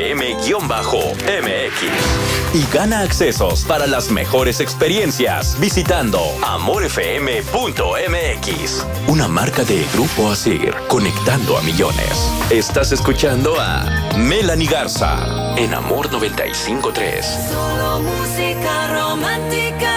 Y gana accesos para las mejores experiencias visitando amorfm.mx. Una marca de Grupo Asir, conectando a millones. Estás escuchando a Melanie Garza en Amor 95.3. Solo música romántica.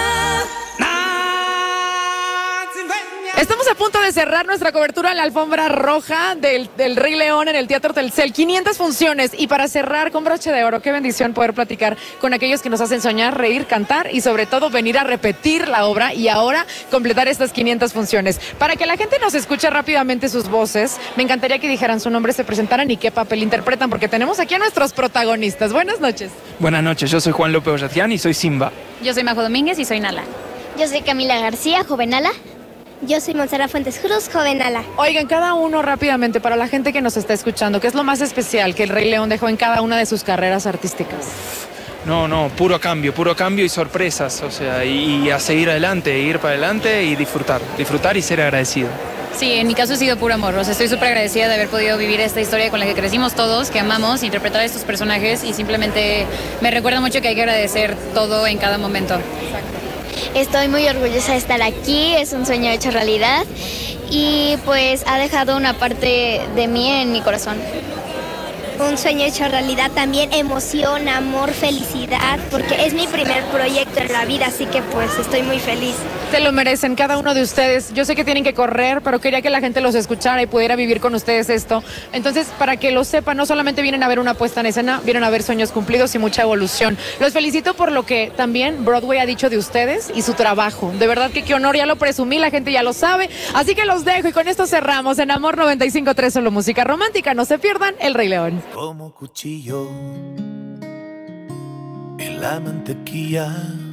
Estamos a punto de cerrar nuestra cobertura en la alfombra roja del Rey León en el Teatro Telcel. 500 funciones. Y para cerrar con broche de oro, qué bendición poder platicar con aquellos que nos hacen soñar, reír, cantar y sobre todo venir a repetir la obra y ahora completar estas 500 funciones. Para que la gente nos escuche rápidamente sus voces, me encantaría que dijeran su nombre, se presentaran y qué papel interpretan, porque tenemos aquí a nuestros protagonistas. Buenas noches. Buenas noches, yo soy Juan López Ollatián y soy Simba. Yo soy Majo Domínguez y soy Nala. Yo soy Camila García, joven Nala. Yo soy Montserrat Fuentes Cruz, joven Nala. Oigan, cada uno rápidamente, para la gente que nos está escuchando, ¿qué es lo más especial que el Rey León dejó en cada una de sus carreras artísticas? No, puro cambio y sorpresas, o sea, y a seguir adelante, ir para adelante y disfrutar y ser agradecido. Sí, en mi caso ha sido puro amor, o sea, estoy súper agradecida de haber podido vivir esta historia con la que crecimos todos, que amamos, interpretar a estos personajes y simplemente me recuerda mucho que hay que agradecer todo en cada momento. Estoy muy orgullosa de estar aquí, es un sueño hecho realidad y pues ha dejado una parte de mí en mi corazón. Un sueño hecho realidad también, emoción, amor, felicidad, porque es mi primer proyecto en la vida, así que pues estoy muy feliz. Se lo merecen cada uno de ustedes. Yo sé que tienen que correr, pero quería que la gente los escuchara y pudiera vivir con ustedes esto. Entonces, para que lo sepan, no solamente vienen a ver una puesta en escena, vienen a ver sueños cumplidos y mucha evolución. Los felicito por lo que también Broadway ha dicho de ustedes y su trabajo. De verdad que qué honor, ya lo presumí, la gente ya lo sabe. Así que los dejo y con esto cerramos en Amor 95.3, solo música romántica. No se pierdan El Rey León. Como cuchillo en la mantequilla